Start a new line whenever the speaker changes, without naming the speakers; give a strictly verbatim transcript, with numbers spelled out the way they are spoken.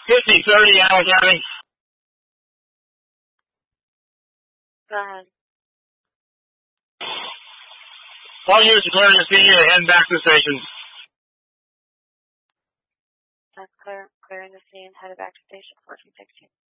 fifty thirty, Allen County.
Go ahead.
All units are clearing the scene and heading back to the station.
That's clear. Clearing the scene, headed back to station fourteen sixteen.